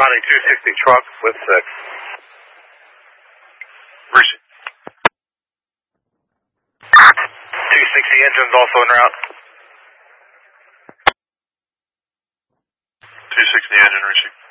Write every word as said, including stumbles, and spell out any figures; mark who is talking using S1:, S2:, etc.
S1: Connie two sixty truck with six.
S2: Receive.
S1: two sixty engines also en route.
S2: two sixty engine, receive.